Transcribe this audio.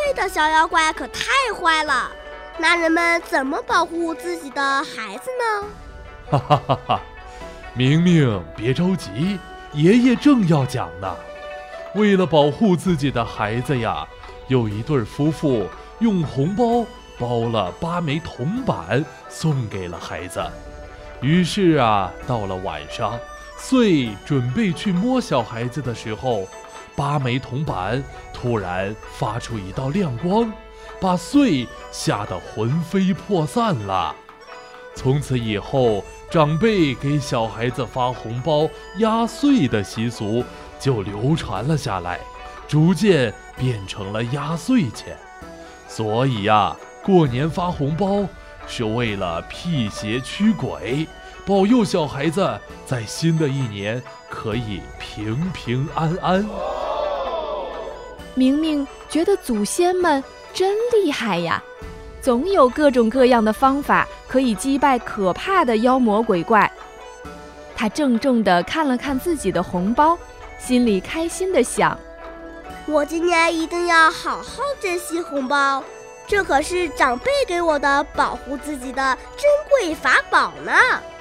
的小妖怪可太坏了，那人们怎么保护自己的孩子呢？ 哈哈哈哈！明明别着急，爷爷正要讲呢。为了保护自己的孩子呀，有一对夫妇用红包包了8枚铜板送给了孩子。于是啊，到了晚上，穗准备去摸小孩子的时候，8枚铜板突然发出一道亮光，把穗吓得魂飞魄散了。从此以后，长辈给小孩子发红包压岁的习俗就流传了下来，逐渐变成了压岁钱。所以呀，过年发红包是为了辟邪驱鬼，保佑小孩子在新的一年可以平平安安。 明明觉得祖先们真厉害呀，总有各种各样的方法可以击败可怕的妖魔鬼怪。他郑重地看了看自己的红包，心里开心地想： 我今年一定要好好珍惜红包，这可是长辈给我的保护自己的珍贵法宝呢。